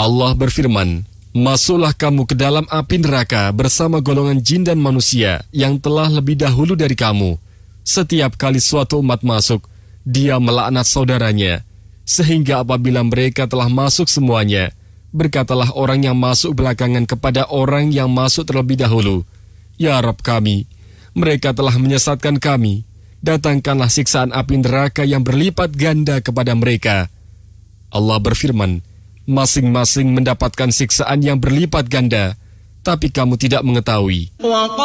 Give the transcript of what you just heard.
Allah berfirman, "Masuklah kamu ke dalam api neraka bersama golongan jin dan manusia yang telah lebih dahulu dari kamu. Setiap kali suatu umat masuk, dia melaknat saudaranya, sehingga apabila mereka telah masuk semuanya, berkatalah orang yang masuk belakangan kepada orang yang masuk terlebih dahulu, 'Ya Rabb kami, mereka telah menyesatkan kami. Datangkanlah siksaan api neraka yang berlipat ganda kepada mereka.' Allah berfirman, masing-masing mendapatkan siksaan yang berlipat ganda, tapi kamu tidak mengetahui.